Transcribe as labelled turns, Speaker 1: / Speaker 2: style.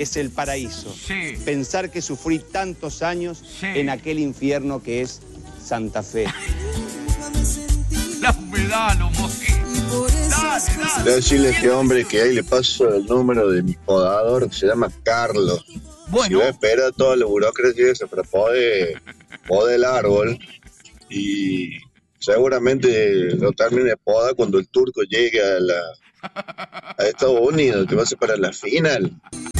Speaker 1: es el paraíso.
Speaker 2: Sí.
Speaker 1: Pensar que sufrí tantos años
Speaker 2: Sí.
Speaker 1: en aquel infierno que es Santa Fe.
Speaker 2: La humedad, los mosquitos. Dale,
Speaker 3: Voy a
Speaker 2: dale.
Speaker 3: decirle a este hombre que ahí le paso el número de mi podador, que se llama Carlos. Si
Speaker 2: Bueno,
Speaker 3: va a esperar toda la burocracia esa para poder el árbol, y seguramente lo termine de podar cuando el turco llegue a Estados Unidos, que va a ser para la final.